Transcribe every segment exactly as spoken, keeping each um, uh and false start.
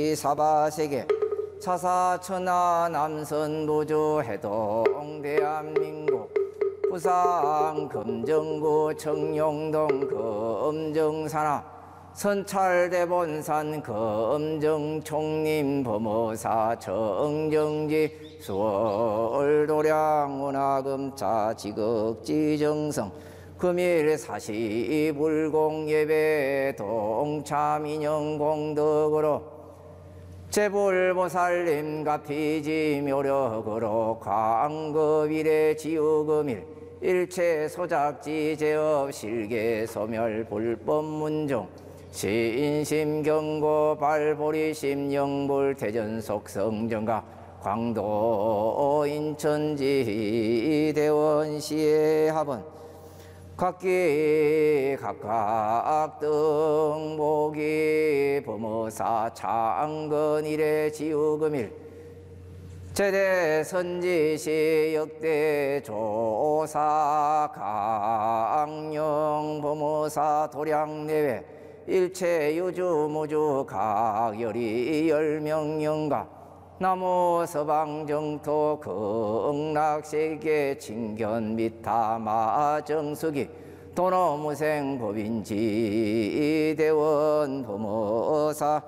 사바세계 차사천하 남선부주 해동 대한민국 부산 금정구 청룡동 금정산하 선찰대본산 금정총림 범어사 정정지 수월도량 원화금자 지극지정성 금일 사시불공예배 동참인영공덕으로 제불보살님 가피지 묘력으로 광급일의 지우금일 일체 소작지 제업 실계 소멸 불법문종 신심경고 발보리심 영불 대전속성정가 광도 인천지 대원시의 합원 각기 각각 등복이 범어사 창건일의 지우금일 제대 선지시 역대 조사 강령 범어사 도량내외 일체 유주무주 각열이 열명영가 나무 서방정토 극락세계 칭견 미타마 정수기 도노무생 법인지 대원 범어사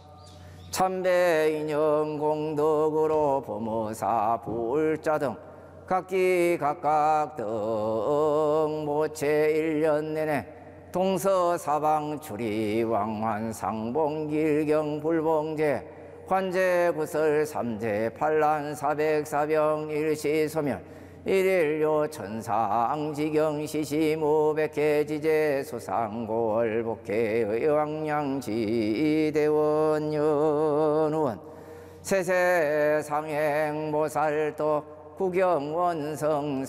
참배인연 공덕으로 범어사 불자 등 각기 각각 등 모체 일 년 내내 동서사방 출이 왕환 상봉길경 불봉제 관제 구설 삼제 팔란 사백 사병 일시소멸 일일요 천상지경 시시무백회 지제 수상고월 복회 의왕량지 대원 연우원 세세 상행보살도 구경원성